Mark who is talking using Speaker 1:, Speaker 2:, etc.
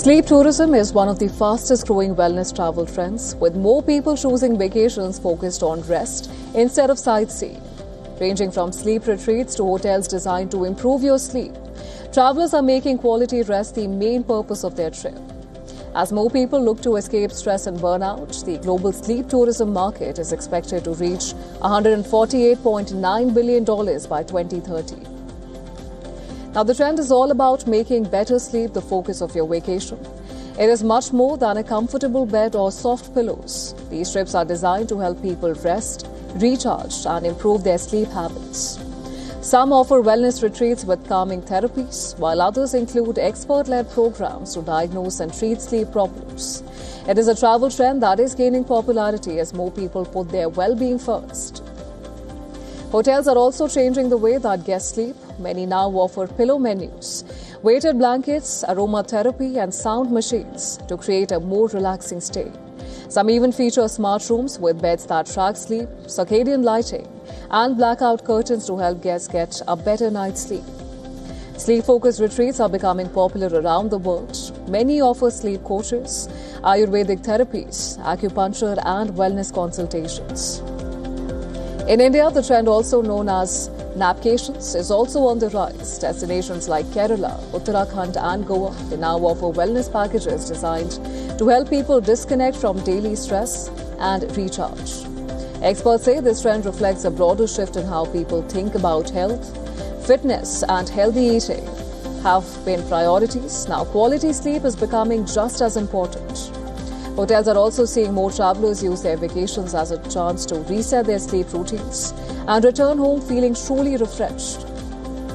Speaker 1: Sleep tourism is one of the fastest growing wellness travel trends, with more people choosing vacations focused on rest instead of sightseeing. Ranging from sleep retreats to hotels designed to improve your sleep, travelers are making quality rest the main purpose of their trip. As more people look to escape stress and burnout, the global sleep tourism market is expected to reach $148.9 billion by 2030. Now, the trend is all about making better sleep the focus of your vacation. It is much more than a comfortable bed or soft pillows. These trips are designed to help people rest, recharge, and improve their sleep habits. Some offer wellness retreats with calming therapies, while others include expert-led programs to diagnose and treat sleep problems. It is a travel trend that is gaining popularity as more people put their well-being first. Hotels are also changing the way that guests sleep. Many now offer pillow menus, weighted blankets, aromatherapy, and sound machines to create a more relaxing stay. Some even feature smart rooms with beds that track sleep, circadian lighting, and blackout curtains to help guests get a better night's sleep. Sleep-focused retreats are becoming popular around the world. Many offer sleep coaches, Ayurvedic therapies, acupuncture, and wellness consultations. In India, the trend also known as napcations is also on the rise. Destinations like Kerala, Uttarakhand and Goa, they now offer wellness packages designed to help people disconnect from daily stress and recharge. Experts say this trend reflects a broader shift in how people think about health. Fitness and healthy eating have been priorities. Now, quality sleep is becoming just as important. Hotels are also seeing more travelers use their vacations as a chance to reset their sleep routines and return home feeling truly refreshed.